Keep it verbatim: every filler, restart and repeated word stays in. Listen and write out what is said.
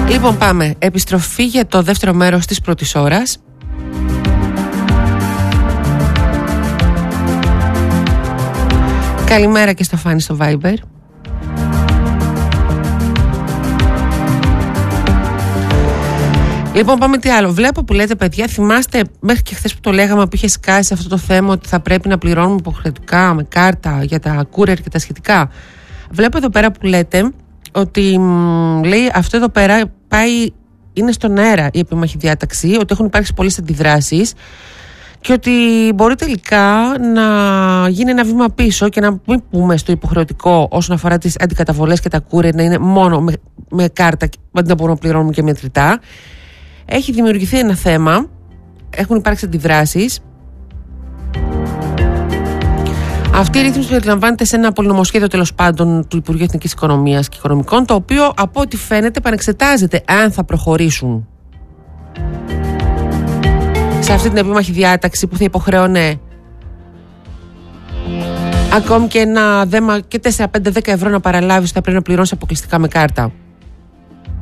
Λοιπόν, πάμε. Επιστροφή για το δεύτερο μέρος της πρώτης ώρας. Καλημέρα και στο Φάνη στο Viber. Λοιπόν, πάμε τι άλλο. Βλέπω που λέτε, παιδιά, θυμάστε μέχρι και χθες που το λέγαμε, που είχε σκάσει αυτό το θέμα ότι θα πρέπει να πληρώνουμε υποχρεωτικά με κάρτα για τα courier και τα σχετικά. Βλέπω εδώ πέρα που λέτε ότι μ, λέει αυτό εδώ πέρα πάει, είναι στον αέρα η επίμαχη διάταξη, ότι έχουν υπάρξει πολλές αντιδράσεις και ότι μπορεί τελικά να γίνει ένα βήμα πίσω και να μην πούμε στο υποχρεωτικό όσον αφορά τις αντικαταβολές και τα courier να είναι μόνο με, με κάρτα, αντί να μπορούμε να πληρώνουμε και μετρητά. Έχει δημιουργηθεί ένα θέμα, έχουν υπάρξει αντιδράσεις. Αυτή η ρύθμιση περιλαμβάνεται σε ένα πολυνομοσχέδιο τέλος πάντων του Υπουργείου Εθνικής Οικονομίας και Οικονομικών, το οποίο από ό,τι φαίνεται επανεξετάζεται αν θα προχωρήσουν σε αυτή την επίμαχη διάταξη που θα υποχρεώνε ακόμη και ένα δέμα και τέσσερα, πέντε, δέκα ευρώ να παραλάβεις, θα πρέπει να πληρώνεις αποκλειστικά με κάρτα.